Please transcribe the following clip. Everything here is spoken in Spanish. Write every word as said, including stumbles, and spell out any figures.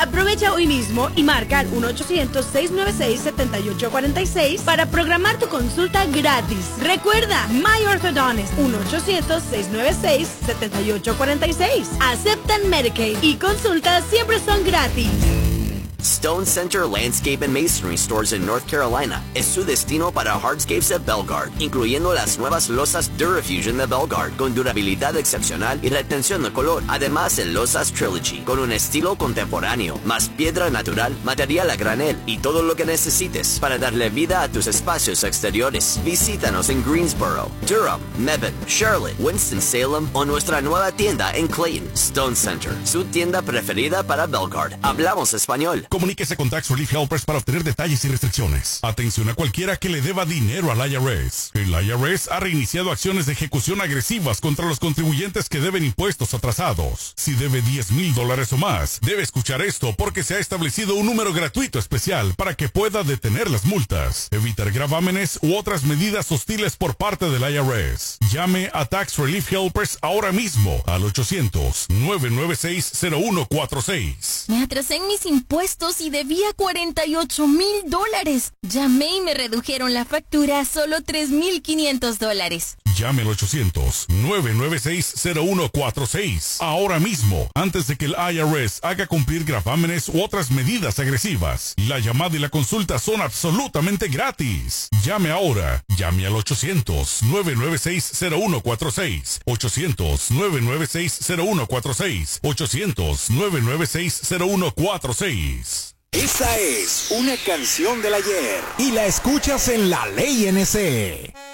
Aprovecha hoy mismo y marca al uno ochocientos, seiscientos noventa y seis, setenta y ocho cuarenta y seis para programar tu consulta gratis. Recuerda, My Orthodontist, uno ochocientos, seiscientos noventa y seis, setenta y ocho cuarenta y seis. Aceptan Medicaid y consultas siempre son gratis. Stone Center Landscape and Masonry Stores en North Carolina es su destino para hardscapes de Belgard, incluyendo las nuevas losas Durafusion de Belgard con durabilidad excepcional y retención de color. Además, el Losas Trilogy con un estilo contemporáneo, más piedra natural, material a granel y todo lo que necesites para darle vida a tus espacios exteriores. Visítanos en Greensboro, Durham, Mebane, Charlotte, Winston-Salem o nuestra nueva tienda en Clayton. Stone Center, su tienda preferida para Belgard. Hablamos español. Comuníquese con Tax Relief Helpers para obtener detalles y restricciones. Atención a cualquiera que le deba dinero al I R S. El I R S ha reiniciado acciones de ejecución agresivas contra los contribuyentes que deben impuestos atrasados. Si debe diez mil dólares o más, debe escuchar esto porque se ha establecido un número gratuito especial para que pueda detener las multas, evitar gravámenes u otras medidas hostiles por parte del I R S. Llame a Tax Relief Helpers ahora mismo al ochocientos, nueve nueve seis, cero uno cuatro seis. Me atrasé en mis impuestos y debía cuarenta y ocho mil dólares. Llamé y me redujeron la factura a solo tres mil quinientos dólares. Llame al ochocientos, nueve nueve seis, cero uno cuatro seis ahora mismo, antes de que el I R S haga cumplir gravámenes u otras medidas agresivas. La llamada y la consulta son absolutamente gratis. Llame ahora. Llame al ochocientos, nueve nueve seis, cero uno cuatro seis. ochocientos, nueve nueve seis, cero uno cuatro seis. ochocientos, nueve nueve seis, cero uno cuatro seis. Esa es una canción del ayer y la escuchas en La Ley N C.